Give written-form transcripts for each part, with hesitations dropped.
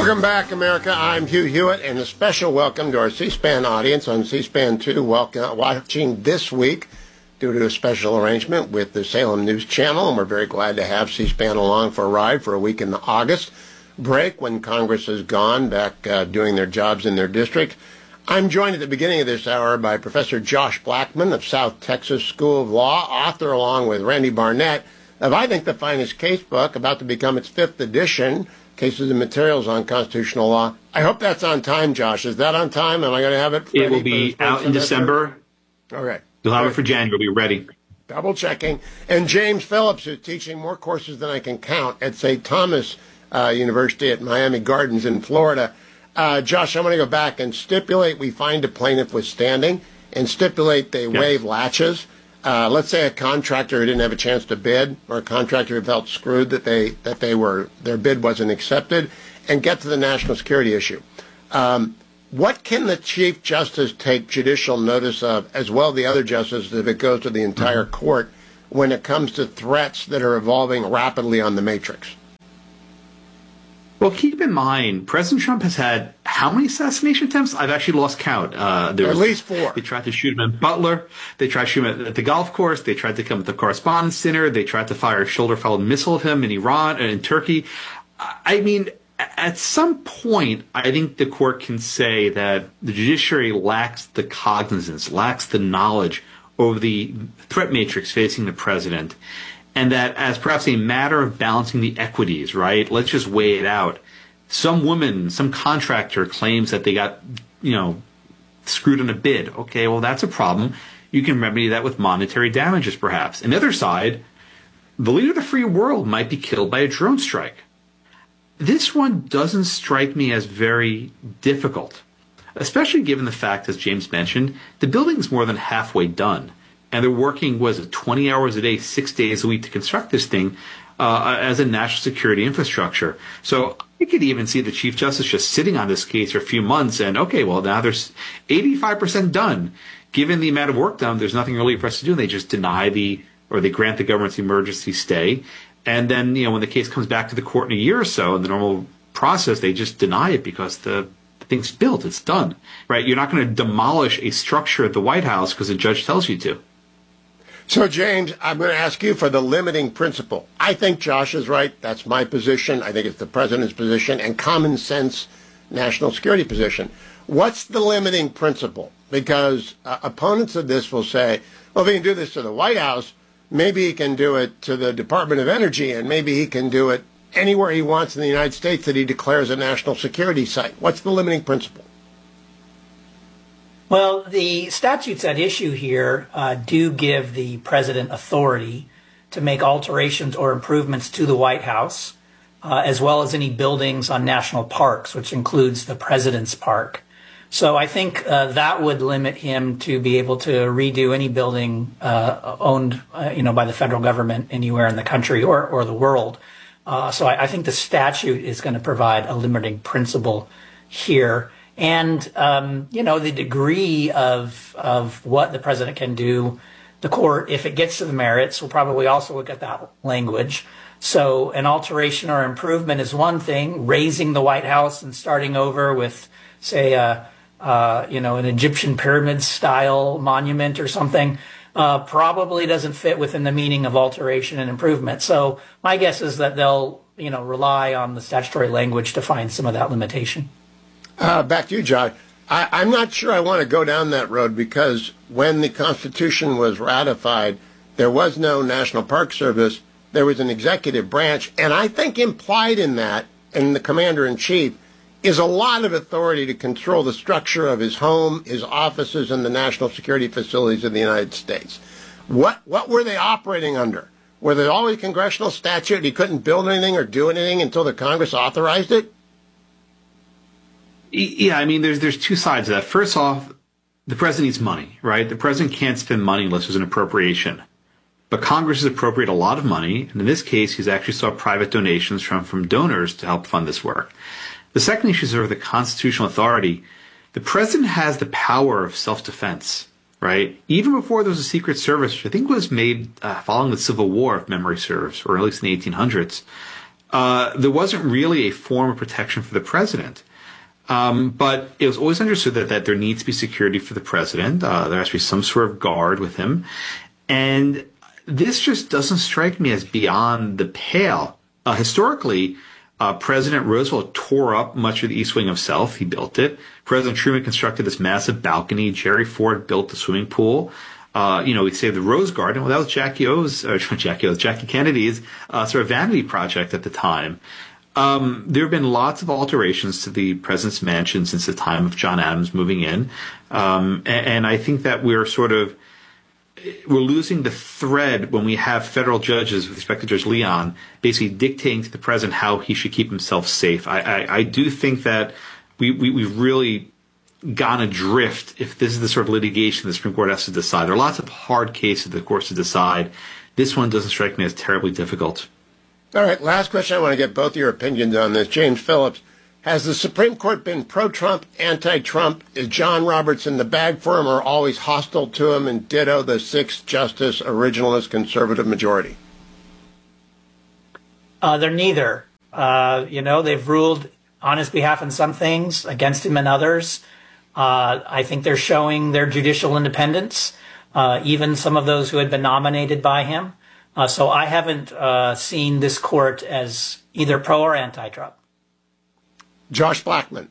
Welcome back, America. I'm Hugh Hewitt, and a special welcome to our C-SPAN audience on C-SPAN 2, watching this week due to a special arrangement with the Salem News Channel, and we're very glad to have C-SPAN along for a ride for a week in the August break when Congress is gone, back doing their jobs in their district. I'm joined at the beginning of this hour by Professor Josh Blackman of South Texas School of Law, author along with Randy Barnett of, I think, the finest case book, about to become its 5th edition, Cases and Materials on Constitutional Law. I hope that's on time, Josh. Is that on time? Am I going to have it ready? It will be out in December. Okay. You'll have it for January. It'll be ready. Double checking. And James Phillips, who's teaching more courses than I can count at St. Thomas University at Miami Gardens in Florida. Josh, I'm going to go back and stipulate we find a plaintiff withstanding and stipulate they waive latches. Let's say a contractor who didn't have a chance to bid, or a contractor who felt screwed that their bid wasn't accepted, and get to the national security issue. What can the Chief Justice take judicial notice of, as well as the other justices, if it goes to the entire court, when it comes to threats that are evolving rapidly on the matrix? Well, keep in mind, President Trump has had how many assassination attempts? I've actually lost count. At least 4. They tried to shoot him in Butler. They tried to shoot him at the golf course. They tried to come at the Correspondence Center. They tried to fire a shoulder-fired missile at him in Iran and in Turkey. I mean, at some point, I think the court can say that the judiciary lacks the cognizance, lacks the knowledge over the threat matrix facing the president. And that as perhaps a matter of balancing the equities, right? Let's just weigh it out. Some woman, some contractor claims that they got, screwed on a bid. Okay, well, that's a problem. You can remedy that with monetary damages, perhaps. On the other side, the leader of the free world might be killed by a drone strike. This one doesn't strike me as very difficult, especially given the fact, as James mentioned, the building's more than halfway done. And they're working, 20 hours a day, 6 days a week to construct this thing as a national security infrastructure. So I could even see the Chief Justice just sitting on this case for a few months and, okay, well, now there's 85% done. Given the amount of work done, there's nothing really for us to do. And they just deny they grant the government's emergency stay. And then, when the case comes back to the court in a year or so, in the normal process, they just deny it because the thing's built. It's done, right? You're not going to demolish a structure at the White House because the judge tells you to. So, James, I'm going to ask you for the limiting principle. I think Josh is right. That's my position. I think it's the president's position and common sense national security position. What's the limiting principle? Because opponents of this will say, well, if he can do this to the White House, maybe he can do it to the Department of Energy, and maybe he can do it anywhere he wants in the United States that he declares a national security site. What's the limiting principle? Well, the statutes at issue here do give the president authority to make alterations or improvements to the White House, as well as any buildings on national parks, which includes the president's park. So I think that would limit him to be able to redo any building owned, by the federal government anywhere in the country or the world. So I think the statute is going to provide a limiting principle here. And, the degree of what the president can do, the court, if it gets to the merits, will probably also look at that language. So an alteration or improvement is one thing. Raising the White House and starting over with, say, an Egyptian pyramid style monument or something, probably doesn't fit within the meaning of alteration and improvement. So my guess is that they'll, rely on the statutory language to find some of that limitation. Back to you, John. I'm not sure I want to go down that road, because when the Constitution was ratified, there was no National Park Service. There was an executive branch. And I think implied in that, and the commander-in-chief, is a lot of authority to control the structure of his home, his offices, and the national security facilities of the United States. What were they operating under? Were there always congressional statute? He couldn't build anything or do anything until the Congress authorized it? Yeah, I mean, there's two sides to that. First off, the president needs money, right? The president can't spend money unless there's an appropriation. But Congress has appropriated a lot of money, and in this case, he's actually sought private donations from donors to help fund this work. The second issue is over the constitutional authority. The president has the power of self-defense, right? Even before there was a Secret Service, which I think was made following the Civil War, if memory serves, or at least in the 1800s. there wasn't really a form of protection for the president. But it was always understood that there needs to be security for the president. There has to be some sort of guard with him. And this just doesn't strike me as beyond the pale. Historically, President Roosevelt tore up much of the East Wing himself. He built it. President Truman constructed this massive balcony. Jerry Ford built the swimming pool. He saved the Rose Garden. Well, that was Jackie Kennedy's sort of vanity project at the time. There have been lots of alterations to the president's mansion since the time of John Adams moving in. And I think that we're losing the thread when we have federal judges, with respect to Judge Leon, basically dictating to the president how he should keep himself safe. I do think that we've really gone adrift if this is the sort of litigation the Supreme Court has to decide. There are lots of hard cases the courts to decide. This one doesn't strike me as terribly difficult. All right, last question. I want to get both your opinions on this. James Phillips, has the Supreme Court been pro-Trump, anti-Trump? Is John Roberts in the bag for him or always hostile to him? And ditto the sixth justice originalist conservative majority? They're neither. They've ruled on his behalf in some things, against him in others. I think they're showing their judicial independence, even some of those who had been nominated by him. So I haven't seen this court as either pro or anti-Trump. Josh Blackman.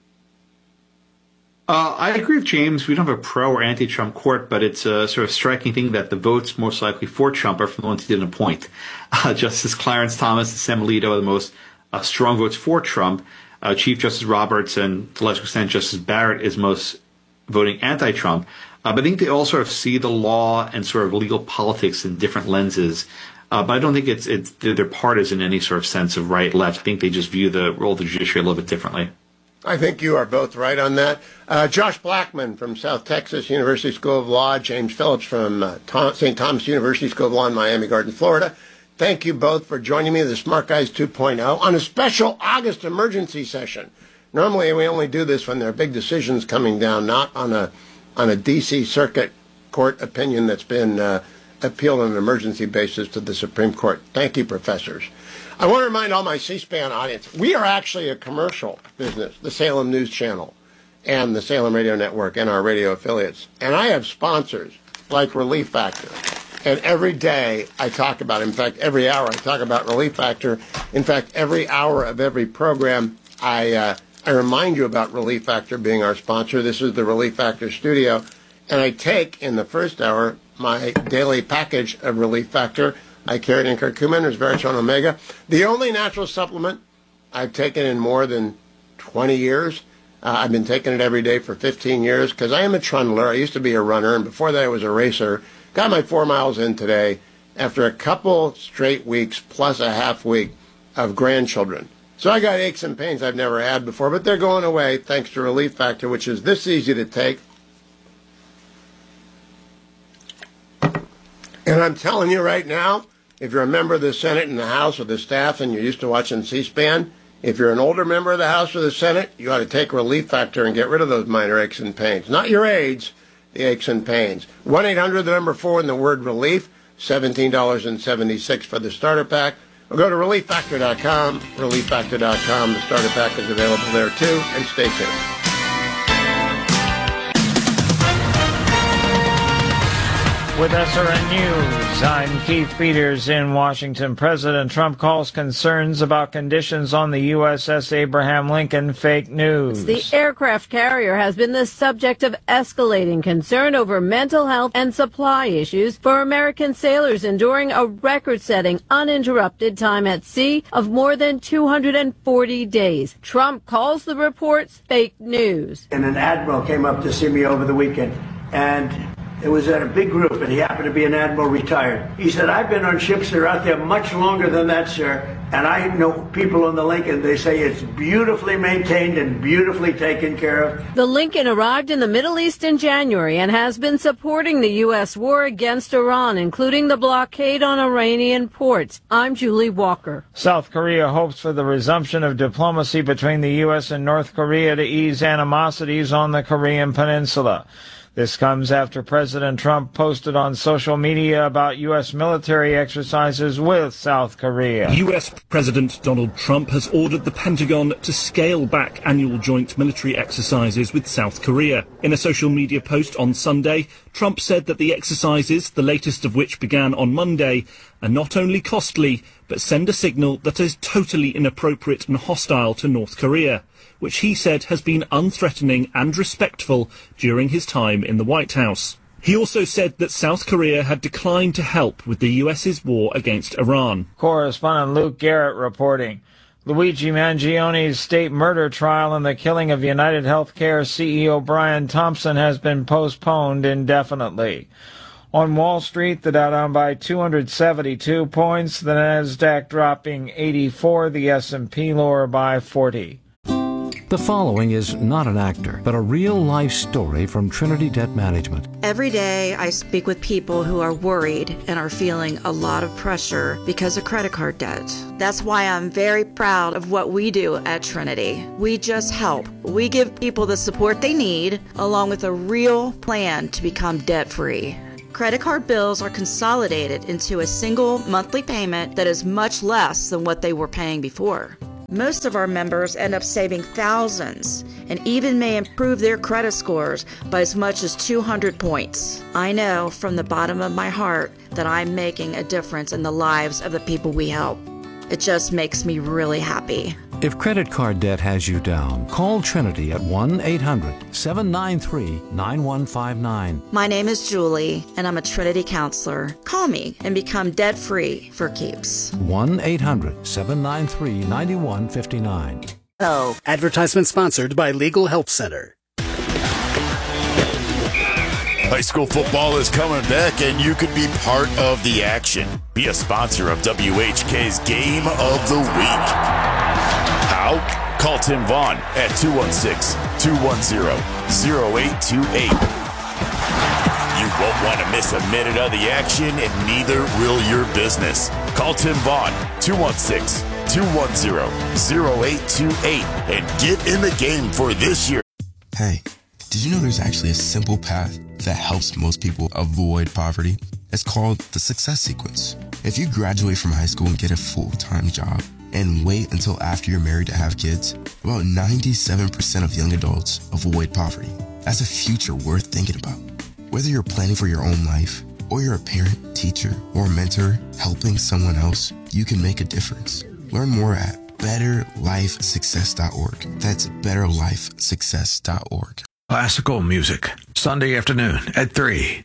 I agree with James. We don't have a pro or anti-Trump court, but it's a sort of striking thing that the votes most likely for Trump are from the ones he didn't appoint. Justice Clarence Thomas and Sam Alito are the most strong votes for Trump. Chief Justice Roberts and, to a lesser extent, Justice Barrett is most voting anti-Trump. But I think they all sort of see the law and sort of legal politics in different lenses. But I don't think they're partisan in any sort of sense of right-left. I think they just view the role of the judiciary a little bit differently. I think you are both right on that. Josh Blackman from South Texas University School of Law, James Phillips from St. Thomas University School of Law in Miami Gardens, Florida. Thank you both for joining me, the Smart Guys 2.0, on a special August emergency session. Normally, we only do this when there are big decisions coming down, not on a D.C. Circuit Court opinion that's been appealed on an emergency basis to the Supreme Court. Thank you, professors. I want to remind all my C-SPAN audience, we are actually a commercial business, the Salem News Channel and the Salem Radio Network and our radio affiliates. And I have sponsors like Relief Factor. And every day I talk about it. In fact, every hour I talk about Relief Factor. In fact, every hour of every program I remind you about Relief Factor being our sponsor. This is the Relief Factor studio. And I take, in the first hour, my daily package of Relief Factor. I carry it in curcumin, resveratrol, omega. The only natural supplement I've taken in more than 20 years. I've been taking it every day for 15 years because I am a trundler. I used to be a runner, and before that I was a racer. Got my 4 miles in today after a couple straight weeks plus a half week of grandchildren. So I got aches and pains I've never had before, but they're going away thanks to Relief Factor, which is this easy to take. And I'm telling you right now, if you're a member of the Senate and the House or the staff and you're used to watching C-SPAN, if you're an older member of the House or the Senate, you ought to take Relief Factor and get rid of those minor aches and pains. Not your AIDS, the aches and pains. 1-800, the number 4, and the word relief, $17.76 for the starter pack. Or go to relieffactor.com, relieffactor.com. The starter pack is available there too, and stay tuned. With SRN News, I'm Keith Peters in Washington. President Trump calls concerns about conditions on the USS Abraham Lincoln fake news. The aircraft carrier has been the subject of escalating concern over mental health and supply issues for American sailors enduring a record-setting uninterrupted time at sea of more than 240 days. Trump calls the reports fake news. And an admiral came up to see me over the weekend, and it was at a big group, and he happened to be an admiral retired. He said, I've been on ships that are out there much longer than that, sir, and I know people on the Lincoln, they say it's beautifully maintained and beautifully taken care of. The Lincoln arrived in the Middle East in January and has been supporting the U.S. war against Iran, including the blockade on Iranian ports. I'm Julie Walker. South Korea hopes for the resumption of diplomacy between the U.S. and North Korea to ease animosities on the Korean Peninsula. This comes after President Trump posted on social media about U.S. military exercises with South Korea. U.S. President Donald Trump has ordered the Pentagon to scale back annual joint military exercises with South Korea. In a social media post on Sunday, Trump said that the exercises, the latest of which began on Monday, are not only costly, but send a signal that is totally inappropriate and hostile to North Korea, which he said has been unthreatening and respectful during his time in the White House. He also said that South Korea had declined to help with the U.S.'s war against Iran. Correspondent Luke Garrett reporting. Luigi Mangione's state murder trial and the killing of United Healthcare CEO Brian Thompson has been postponed indefinitely. On Wall Street, the Dow down by 272 points, the Nasdaq dropping 84, the S&P lower by 40. The following is not an actor, but a real-life story from Trinity Debt Management. Every day I speak with people who are worried and are feeling a lot of pressure because of credit card debt. That's why I'm very proud of what we do at Trinity. We just help. We give people the support they need, along with a real plan to become debt-free. Credit card bills are consolidated into a single monthly payment that is much less than what they were paying before. Most of our members end up saving thousands and even may improve their credit scores by as much as 200 points. I know from the bottom of my heart that I'm making a difference in the lives of the people we help. It just makes me really happy. If credit card debt has you down, call Trinity at 1-800-793-9159. My name is Julie, and I'm a Trinity counselor. Call me and become debt-free for keeps. 1-800-793-9159. Oh. Advertisement sponsored by Legal Help Center. High school football is coming back, and you could be part of the action. Be a sponsor of WHK's Game of the Week. How? Call Tim Vaughn at 216-210-0828. You won't want to miss a minute of the action, and neither will your business. Call Tim Vaughn, 216-210-0828, and get in the game for this year. Hey, did you know there's actually a simple path that helps most people avoid poverty? It's called the Success Sequence. If you graduate from high school and get a full-time job and wait until after you're married to have kids, about 97% of young adults avoid poverty. That's a future worth thinking about. Whether you're planning for your own life, or you're a parent, teacher, or mentor helping someone else, you can make a difference. Learn more at betterlifesuccess.org. That's betterlifesuccess.org. Classical music, Sunday afternoon at 3.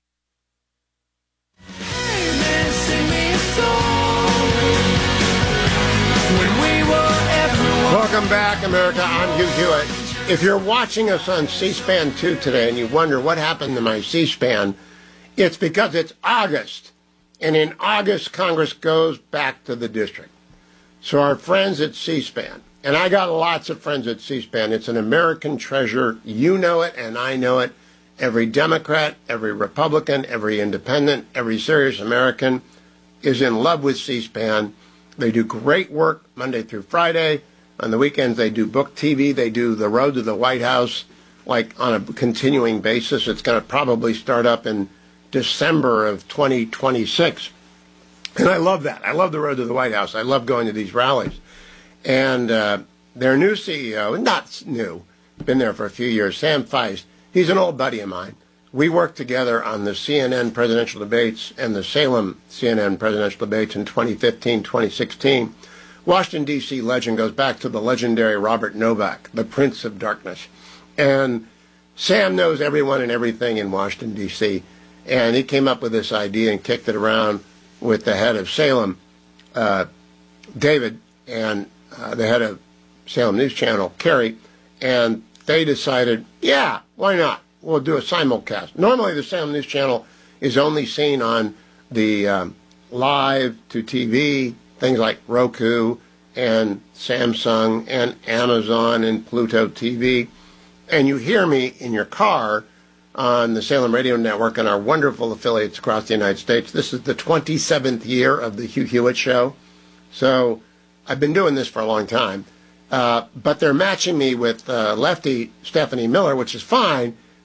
Welcome back, America. I'm Hugh Hewitt. If you're watching us on C-SPAN 2 today and you wonder what happened to my C-SPAN, it's because it's August. And in August, Congress goes back to the district. So our friends at C-SPAN, and I got lots of friends at C-SPAN. It's an American treasure. You know it, and I know it. Every Democrat, every Republican, every independent, every serious American is in love with C-SPAN. They do great work Monday through Friday. On the weekends, they do book TV. They do The Road to the White House, like on a continuing basis. It's going to probably start up in December of 2026. And I love that. I love The Road to the White House. I love going to these rallies. And their new CEO, not new, been there for a few years, Sam Feist, he's an old buddy of mine. We worked together on the CNN presidential debates and the Salem CNN presidential debates in 2015, 2016. Washington, D.C. legend goes back to the legendary Robert Novak, the Prince of Darkness. And Sam knows everyone and everything in Washington, D.C. And he came up with this idea and kicked it around with the head of Salem, David, and the head of Salem News Channel, Kerry, and they decided, yeah, why not? We'll do a simulcast. Normally, the Salem News Channel is only seen on the live to TV, things like Roku and Samsung and Amazon and Pluto TV. And you hear me in your car on the Salem Radio Network and our wonderful affiliates across the United States. This is the 27th year of the Hugh Hewitt Show. So I've been doing this for a long time. But they're matching me with lefty Stephanie Miller, which is fine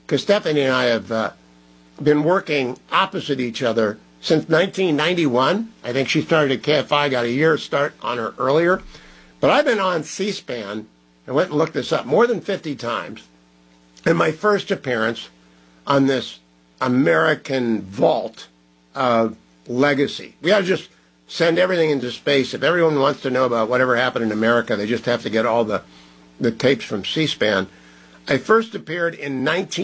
because Stephanie and I have been working opposite each other since 1991. I think she started at KFI, got a year start on her earlier. But I've been on C-SPAN, I went and looked this up, more than 50 times. And my first appearance on this American vault of legacy. We ought to just send everything into space. If everyone wants to know about whatever happened in America, they just have to get all the tapes from C-SPAN. I first appeared in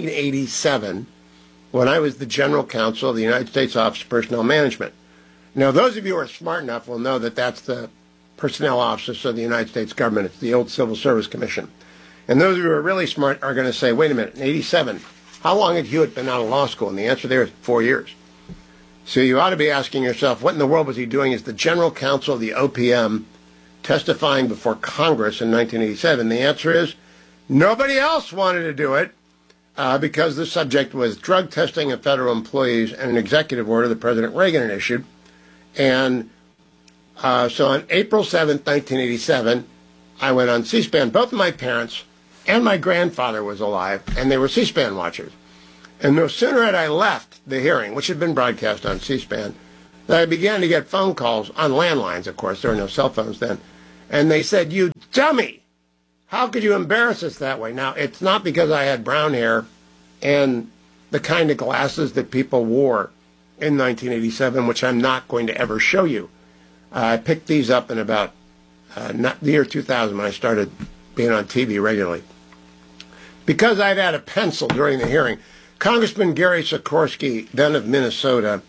1987 when I was the general counsel of the United States Office of Personnel Management. Now, those of you who are smart enough will know that that's the Personnel Office of the United States government. It's the old Civil Service Commission. And those of you who are really smart are going to say, wait a minute, in 87, how long had Hewitt been out of law school? And the answer there is 4 years. So you ought to be asking yourself, what in the world was he doing as the general counsel of the OPM testifying before Congress in 1987? The answer is nobody else wanted to do it because the subject was drug testing of federal employees and an executive order that President Reagan had issued. And so on April 7th, 1987, I went on C-SPAN. Both of my parents and my grandfather was alive, and they were C-SPAN watchers. And no sooner had I left the hearing, which had been broadcast on C-SPAN, that I began to get phone calls on landlines, of course. There were no cell phones then. And they said, you dummy, how could you embarrass us that way? Now, it's not because I had brown hair and the kind of glasses that people wore in 1987, which I'm not going to ever show you. I picked these up in about the year 2000 when I started being on TV regularly. Because I'd had a pencil during the hearing, Congressman Gary Sikorsky, then of Minnesota,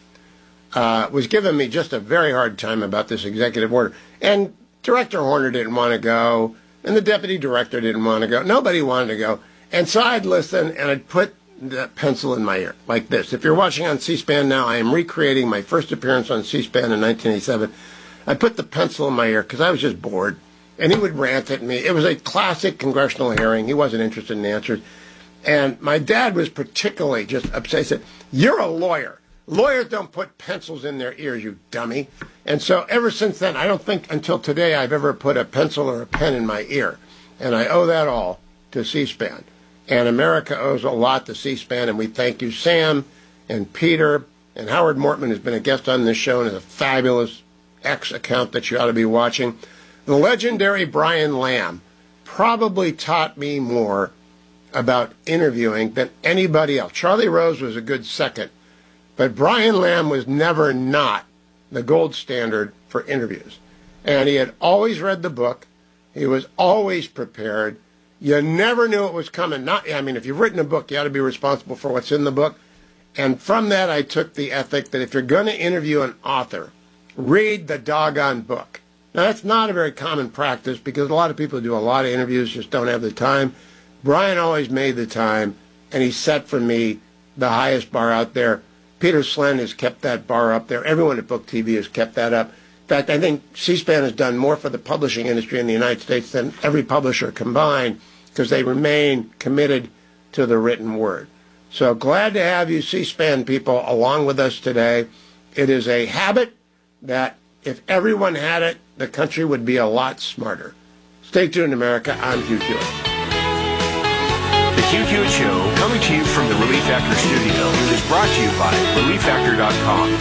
was giving me just a very hard time about this executive order. And Director Horner didn't want to go, and the deputy director didn't want to go. Nobody wanted to go. And so I'd listen, and I'd put the pencil in my ear, like this. If you're watching on C-SPAN now, I am recreating my first appearance on C-SPAN in 1987. I put the pencil in my ear because I was just bored, and he would rant at me. It was a classic congressional hearing. He wasn't interested in the answers. And my dad was particularly just upset. He said, you're a lawyer. Lawyers don't put pencils in their ears, you dummy. And so ever since then, I don't think until today I've ever put a pencil or a pen in my ear. And I owe that all to C-SPAN. And America owes a lot to C-SPAN, and we thank you, Sam and Peter. And Howard Mortman has been a guest on this show and has a fabulous X account that you ought to be watching. The legendary Brian Lamb probably taught me more about interviewing than anybody else. Charlie Rose was a good second, but Brian Lamb was never not the gold standard for interviews. And he had always read the book. He was always prepared. You never knew it was coming. If you've written a book, you ought to be responsible for what's in the book. And from that, I took the ethic that if you're going to interview an author, read the doggone book. Now, that's not a very common practice because a lot of people who do a lot of interviews just don't have the time. Brian always made the time, and he set for me the highest bar out there. Peter Slen has kept that bar up there. Everyone at Book TV has kept that up. In fact, I think C-SPAN has done more for the publishing industry in the United States than every publisher combined because they remain committed to the written word. So glad to have you C-SPAN people along with us today. It is a habit that if everyone had it, the country would be a lot smarter. Stay tuned, America. I'm Hugh Hewitt. The Hugh Hewitt Show, coming to you from the Relief Factor studio, is brought to you by ReliefFactor.com.